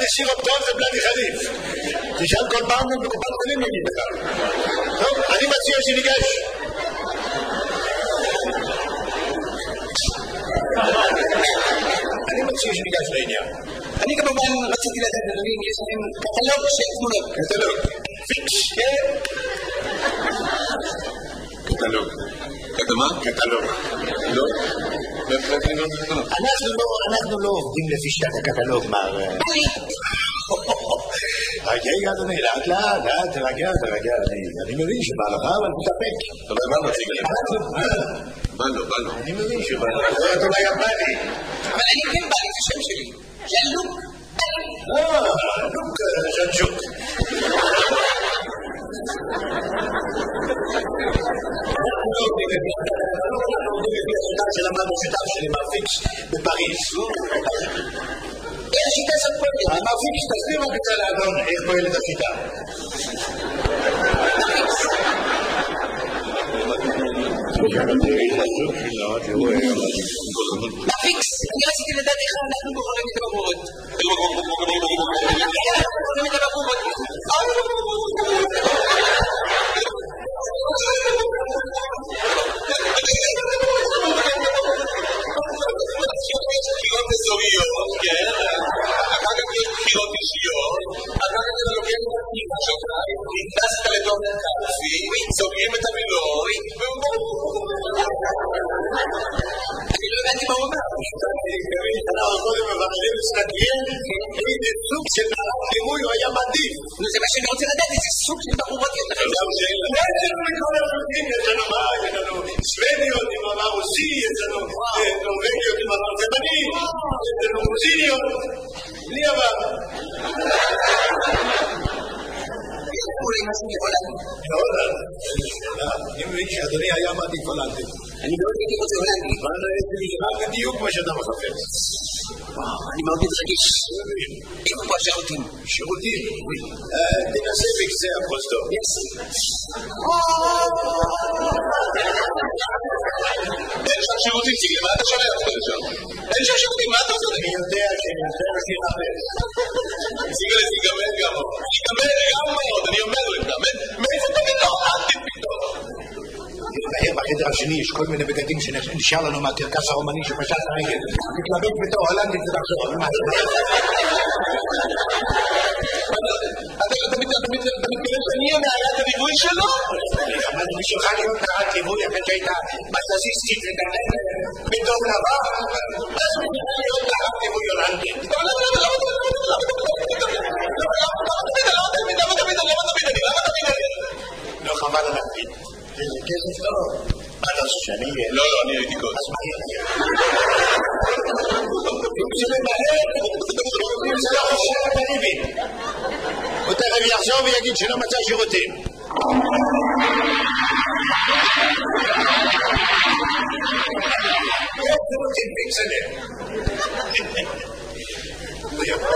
בלאדי סירופ טוב זה בלאדי חריף. תשאל כל פעם בקופת חולים יגיד לך. טוב, אני מציע שניגש. אני מציע שניגש לעניין. אני כמובן רציתי לדעת, אדוני, אם יש לכם קטלוג של תמונות. קטלוג. פיקס. כן. קטלוג. קטמה? קטלוג. לא. אנחנו לא עובדים לפי שיטת הקטלוג, מר... רגע, אדוני, לאט, תרגע. אני מבין שבא לך, אבל תתאפק. אבל מה מציג לך? בא לו. אני מבין שבא לך. זה אולי יפני. אבל אני כן בא לי, זה שם שלי. ז'אן-לוק. לוק ז'אנצ'וק. שלמדנו שיטה שלי מרפיקס בפריז. איך השיטה הזאת פועלת? המרפיקס תסביר רק את האדון איך פועלת השיטה. מרפיקס, אני רציתי לדעת איך אנחנו בוחרים את הבחורות. בחירות אזוריות, כן, אחר כך יש בחירות אישיות, אחר כך אתה לוקח את הפנימה שלך, נכנסת לתוך קלפי, סוגרים את המילוי, אני לא הבנתי מה הוא אומר. אנחנו קודם מבררים מסתכלים איזה סוג של חימוי הוא היה מעדיף. זה מה שאני רוצה לדעת, איזה סוג של בחורות יותר. יש לנו מה? יש לנו סוודיות עם עבר רוסי, יש לנו נורווגיות עם עבר תימני, יש לנו רוסיניות, בלי עבר. אולי משהו מהולנד. מהולנד? אני מבין שאדוני היה מעדיף הולנדים. אני מאוד הייתי רוצה הולנדי. זה נשמע בדיוק מה שאתה מחפש. אני מאוד מתרגש. איפה פה השירותים? שירותים? תנסה בקצה הפרוזדור. אין שם שירותים, ציגל, מה אתה שומע אותך לשם? אין שם שירותים, מה אתה עושה? אני יודע שנחפש. ציגל, תיגמר גם מאוד. אני אומר לך, מאיפה פתאום? אל תפתאום. בחדר השני יש כל מיני בגדים שנשאר לנו מהקרקס הרומני שפשט הרגל. תתלבט בתור הולנדית ותחשוב. אתה מתכוון שאני אהיה נערת הליווי שלו? אבל בשבילך להיות נערת ליווי אחרי שהיית מסזיסטית בדום לבא? אז בשבילך להיות נערת ליווי הולנדית. למה תמיד אני? לא חבל על הקפיד. איזה כסף לא? מה אתה עושה שאני אהיה? לא, אני הייתי קודם. אז מה יהיה? אם זה למהר, אם זה לא חושב בריבים. הוא תכף יחזור ויגיד שלא מצא שירותים. שירותים, פיקסלר. הוא יבוא.